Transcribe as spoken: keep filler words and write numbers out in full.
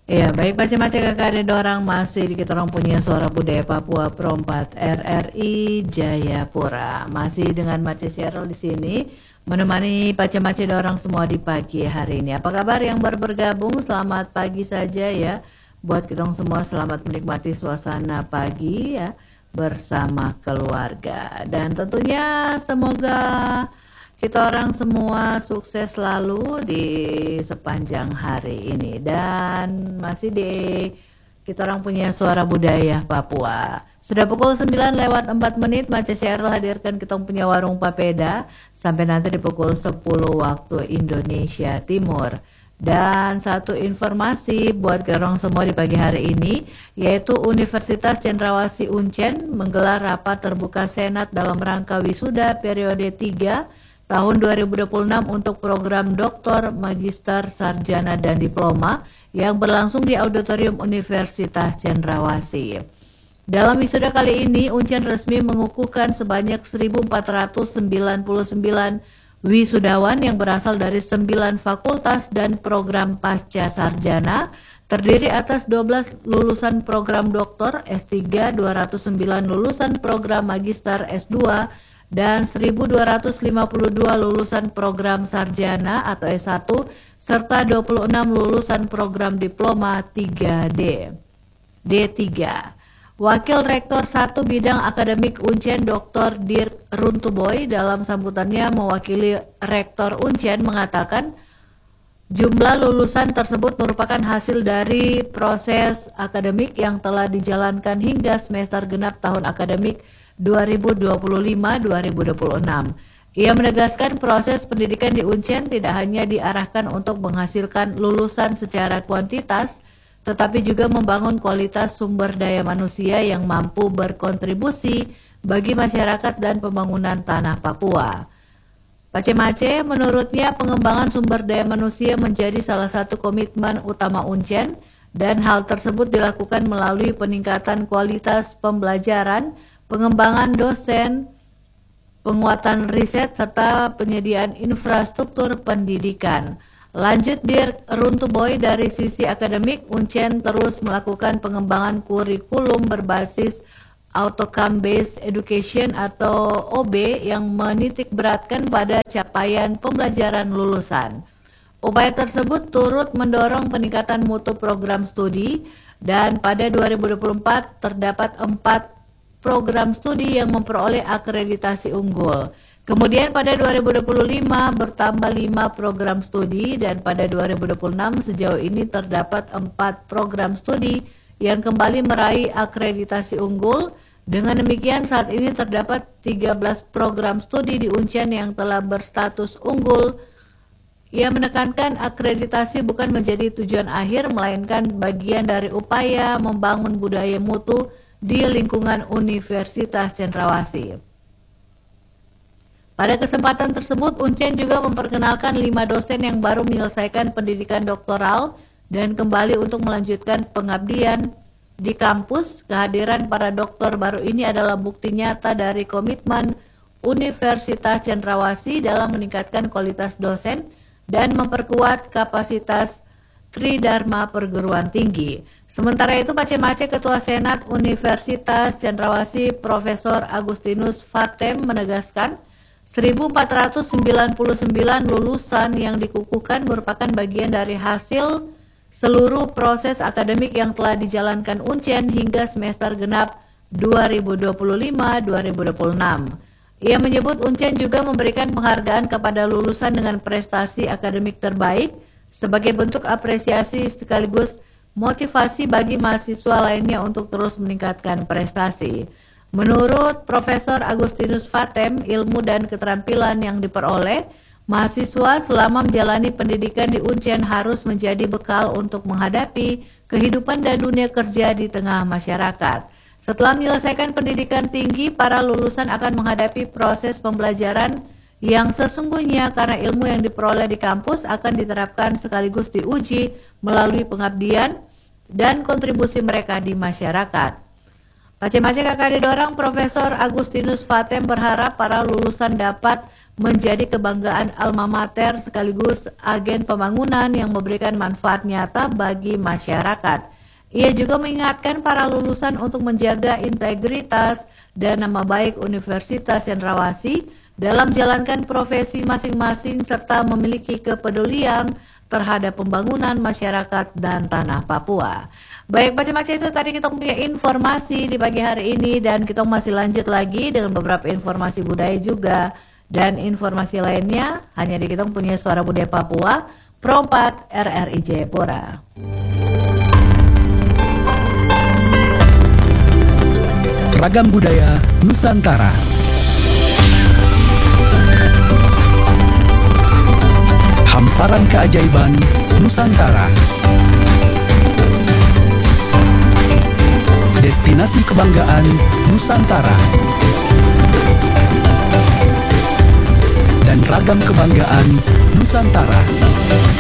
Iya, baik Pak Cemace Kakak ada dorang masih di kita orang punya Suara Budaya Papua Pro empat R R I Jayapura. Masih dengan Mace Cheryl di sini menemani Pak Cemace dorang semua di pagi hari ini. Apa kabar yang baru bergabung? Selamat pagi saja ya. Buat kita semua selamat menikmati suasana pagi ya bersama keluarga. Dan tentunya semoga kita orang semua sukses selalu di sepanjang hari ini. Dan masih di kita orang punya Suara Budaya Papua. Sudah pukul sembilan lewat empat menit, Mace Cheryl hadirkan kita punya Warung Papeda sampai nanti di pukul sepuluh waktu Indonesia Timur. Dan satu informasi buat gerong semua di pagi hari ini, yaitu Universitas Cendrawasih Uncen menggelar rapat terbuka Senat dalam rangka wisuda periode tiga tahun dua ribu dua puluh enam untuk program doktor, magister, sarjana, dan diploma yang berlangsung di Auditorium Universitas Cendrawasih. Dalam wisuda kali ini, Uncen resmi mengukuhkan sebanyak seribu empat ratus sembilan puluh sembilan wisudawan yang berasal dari sembilan fakultas dan program pasca sarjana, terdiri atas dua belas lulusan program doktor S tiga, dua ratus sembilan lulusan program magister S dua, dan seribu dua ratus lima puluh dua lulusan program sarjana atau S satu serta dua puluh enam lulusan program diploma tiga D. D tiga. Wakil Rektor satu Bidang Akademik Uncen Doktor Dirk Runtuboy dalam sambutannya mewakili Rektor Uncen mengatakan jumlah lulusan tersebut merupakan hasil dari proses akademik yang telah dijalankan hingga semester genap tahun akademik dua ribu dua puluh lima dua ribu dua puluh enam. Ia menegaskan proses pendidikan di Uncen tidak hanya diarahkan untuk menghasilkan lulusan secara kuantitas, tetapi juga membangun kualitas sumber daya manusia yang mampu berkontribusi bagi masyarakat dan pembangunan tanah Papua. Pace Mace, menurutnya pengembangan sumber daya manusia menjadi salah satu komitmen utama Uncen dan hal tersebut dilakukan melalui peningkatan kualitas pembelajaran, pengembangan dosen, penguatan riset, serta penyediaan infrastruktur pendidikan. Lanjut Dirk Runtuboy, dari sisi akademik, Uncen terus melakukan pengembangan kurikulum berbasis Outcome Based Education atau O B yang menitik beratkan pada capaian pembelajaran lulusan. Upaya tersebut turut mendorong peningkatan mutu program studi dan pada dua ribu dua puluh empat terdapat empat program studi yang memperoleh akreditasi unggul. Kemudian pada dua ribu dua puluh lima bertambah lima program studi dan pada dua ribu dua puluh enam sejauh ini terdapat empat program studi yang kembali meraih akreditasi unggul. Dengan demikian saat ini terdapat tiga belas program studi di Uncen yang telah berstatus unggul. Ia menekankan akreditasi bukan menjadi tujuan akhir melainkan bagian dari upaya membangun budaya mutu di lingkungan Universitas Cendrawasih. Pada kesempatan tersebut, Uncen juga memperkenalkan lima dosen yang baru menyelesaikan pendidikan doktoral dan kembali untuk melanjutkan pengabdian di kampus. Kehadiran para doktor baru ini adalah bukti nyata dari komitmen Universitas Cendrawasih dalam meningkatkan kualitas dosen dan memperkuat kapasitas Tridharma Perguruan Tinggi. Sementara itu, Pace Mace, Ketua Senat Universitas Cendrawasih Profesor Agustinus Fatem menegaskan seribu empat ratus sembilan puluh sembilan lulusan yang dikukuhkan merupakan bagian dari hasil seluruh proses akademik yang telah dijalankan Uncen hingga semester genap dua ribu dua puluh lima dua ribu dua puluh enam. Ia menyebut Uncen juga memberikan penghargaan kepada lulusan dengan prestasi akademik terbaik sebagai bentuk apresiasi sekaligus motivasi bagi mahasiswa lainnya untuk terus meningkatkan prestasi. Menurut Profesor Agustinus Fatem, ilmu dan keterampilan yang diperoleh mahasiswa selama menjalani pendidikan di Uncen harus menjadi bekal untuk menghadapi kehidupan dan dunia kerja di tengah masyarakat. Setelah menyelesaikan pendidikan tinggi, para lulusan akan menghadapi proses pembelajaran yang sesungguhnya karena ilmu yang diperoleh di kampus akan diterapkan sekaligus diuji melalui pengabdian dan kontribusi mereka di masyarakat. Pace Mace Kakak didorong Profesor Agustinus Fatem berharap para lulusan dapat menjadi kebanggaan alma mater sekaligus agen pembangunan yang memberikan manfaat nyata bagi masyarakat. Ia juga mengingatkan para lulusan untuk menjaga integritas dan nama baik Universitas Cendrawasih dalam menjalankan profesi masing-masing serta memiliki kepedulian terhadap pembangunan masyarakat dan tanah Papua. Baik, macam-macam itu tadi kita punya informasi di pagi hari ini, dan kita masih lanjut lagi dengan beberapa informasi budaya juga dan informasi lainnya hanya di kita punya Suara Budaya Papua Pro empat R R I Jayapura. Ragam budaya Nusantara. Hamparan keajaiban Nusantara. Destinasi kebanggaan Nusantara. Dan ragam kebanggaan Nusantara.